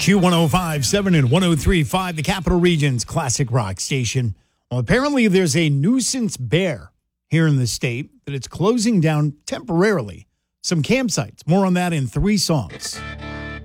Q1057 and 1035, the Capital Region's classic rock station. Well, apparently there's a nuisance bear here in the state that it's closing down temporarily some campsites. More on that in 3 songs.